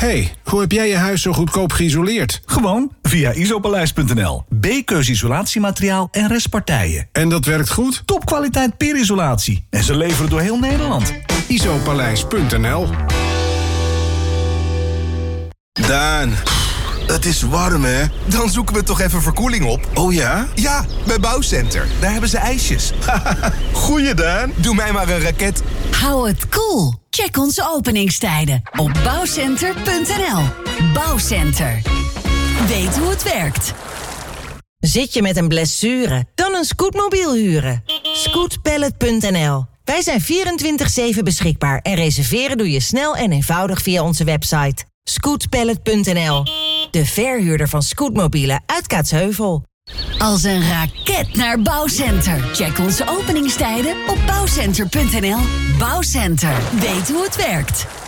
Hey, hoe heb jij je huis zo goedkoop geïsoleerd? Gewoon via isopaleis.nl. B-keus isolatiemateriaal en restpartijen. En dat werkt goed? Topkwaliteit peerisolatie. En ze leveren door heel Nederland. isopaleis.nl. Daan, het is warm, hè? Dan zoeken we toch even verkoeling op. Oh ja? Ja, bij Bouwcenter. Daar hebben ze ijsjes. Goeie, Daan. Doe mij maar een raket. Hou het cool. Check onze openingstijden op bouwcenter.nl. Bouwcenter. Weet hoe het werkt. Zit je met een blessure? Dan een scootmobiel huren. Scootpallet.nl. Wij zijn 24/7 beschikbaar en reserveren doe je snel en eenvoudig via onze website. Scootpallet.nl. De verhuurder van scootmobielen uit Kaatsheuvel. Als een raket naar Bouwcenter. Check onze openingstijden op bouwcenter.nl. Bouwcenter. Weet hoe het werkt.